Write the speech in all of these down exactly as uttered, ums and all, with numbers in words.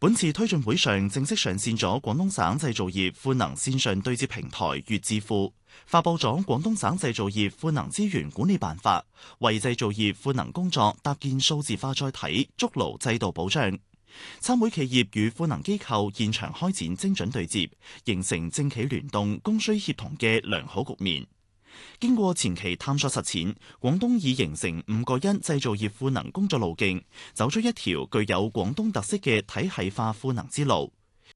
本次推進會上正式上線咗廣東省製造業賦能線上對接平台粵智庫，發佈咗廣東省製造業賦能資源管理辦法，為製造業賦能工作搭建數字化載體，築牢制度保障。參會企業與賦能機構現場開展精準對接，形成政企聯動、供需協同嘅良好局面。經過前期探索實踐，廣東已形成五個因製造業賦能工作路徑，走出一條具有廣東特色嘅體系化賦能之路。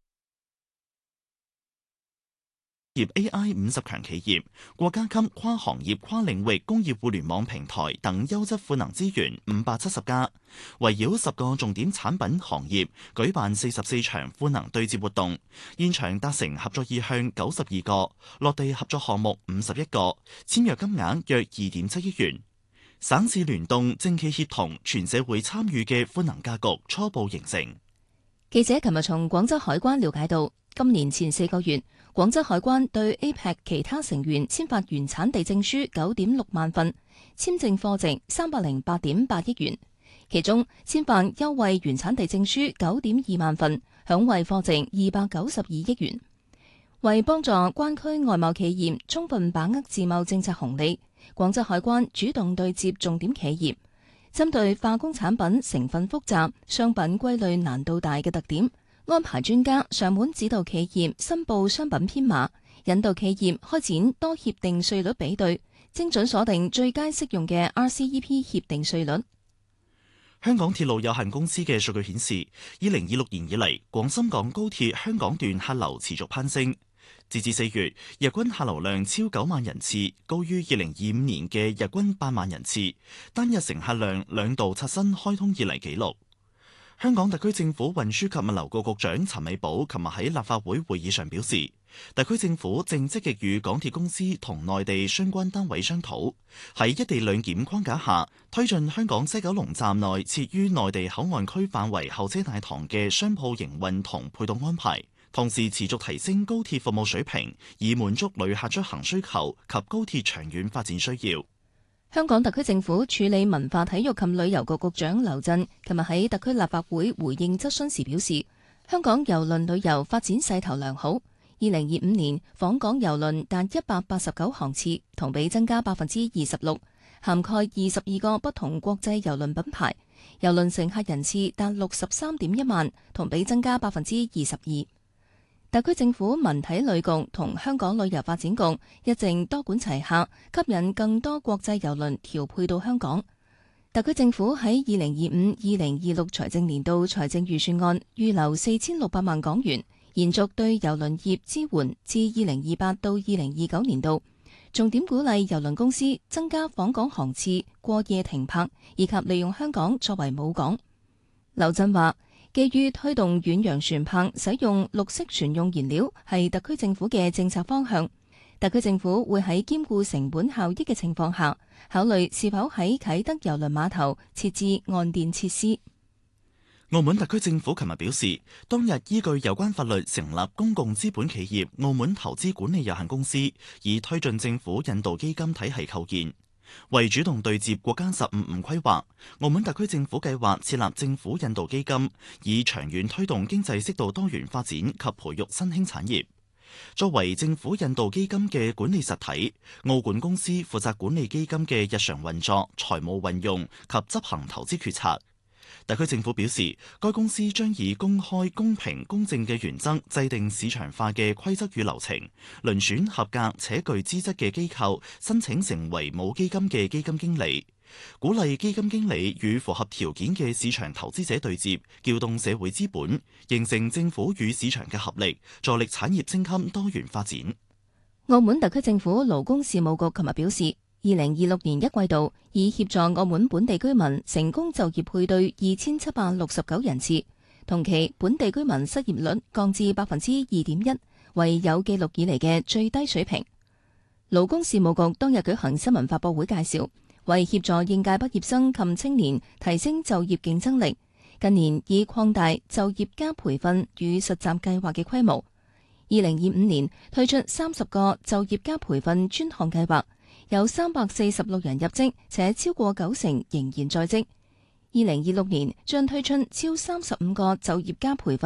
業 A I 五十強企業、國家級跨行業跨領域工業互聯網平台等優質賦能資源五百七十家，圍繞十個重點產品行業舉辦四十四場賦能對接活動，現場達成合作意向九十二個，落地合作項目五十一個，簽約金額約二點七億元。省市聯動、政企協同、全社會參與嘅賦能格局初步形成。 記者琴日從廣州海關了解到，今年前四個月，廣州海關對 A P E C 其他成員簽發原產地證書九點六萬份，簽證貨值三百零八點八億元，其中簽發優惠原產地證書九點二萬份，享惠貨值二百九十二億元。為幫助關區外貿企業充分把握自貿政策紅利，廣州海關主動對接重點企業，針對化工產品成分複雜、商品歸類難度大嘅特點，安排專家上門指導企業申報商品編碼，引導企業開展多協定稅率比對，精準鎖定最佳適用嘅 R C E P 協定稅率。 香港鐵路有限公司嘅數據顯示，二零二六年以嚟，廣深港高鐵香港段客流持續攀升。截至四月，日均客流量超九萬人次，高於二零二五年嘅日均八萬人次，單日乘客量兩度刷新開通以嚟紀錄。香港特區政府運輸及物流局局長陳美寶琴日喺立法會會議上表示，特區政府正積極與港鐵公司同內地相關單位商討，喺一地兩檢框架下推進香港西九龍站內設於內地口岸區範圍候車大堂嘅商鋪營運同配套安排，同時持續提升高鐵服務水平，以滿足旅客出行需求及高鐵長遠發展需要。 香港特區政府處理文化體育及旅遊局局長劉震琴日喺特區立法會回應質詢時表示，香港郵輪旅遊發展勢頭良好，二零二五年訪港郵輪達一百八十九航次，同比增加百分之二十六，涵蓋二十二個不同國際郵輪品牌，郵輪乘客人次達六十三點一萬，同比增加百分之二十二。特區政府文體旅局同香港旅遊發展局一直多管齊下，吸引更多國際郵輪調配到香港。特區政府喺二零二五、二零二六財政年度財政預算案預留四千六百萬港元，延續對郵輪業支援至二零二八到二零二九年度，重點鼓勵郵輪公司增加訪港航次、過夜停泊，以及利用香港作為母港。劉震話，基於推動遠洋船舶使用綠色船用燃料係特區政府嘅政策方向，特區政府會喺兼顧成本效益嘅情況下，考慮是否喺啟德郵輪碼頭設置岸電設施。 澳門特區政府琴日表示，當日依據有關法律成立公共資本企業澳門投資管理有限公司，以推進政府引導基金體系構建。為主動對接國家十五五規劃，澳門特區政府計劃設立政府引導基金，以長遠推動經濟適度多元發展及培育新興產業。作為政府引導基金嘅管理實體，澳管公司負責管理基金嘅日常運作、財務運用及執行投資決策。特區政府表示，該公司將以公開、公平、公正嘅原則制定市場化嘅規則與流程，遴選合格且具資質嘅機構申請成為母基金嘅基金經理，鼓勵基金經理與符合條件嘅市場投資者對接，調動社會資本，形成政府與市場嘅合力，助力產業升級多元發展。 澳門特區政府勞工事務局琴日表示，二零二六年一季度已協助澳門本地居民成功就業配對二千七百六十九人次，同期本地居民失業率降至百分之二點一，為有記錄以嚟嘅最低水平。勞工事務局當日舉行新聞發佈會介紹，為協助應屆畢業生及青年提升就業競爭力，近年已擴大就業加培訓與實習計劃嘅規模。二零二五年推出三十個就業加培訓專項計劃，有三百四十六人入職，且超過九成仍然在職。二零二六年將推出超三十五個就業加培訓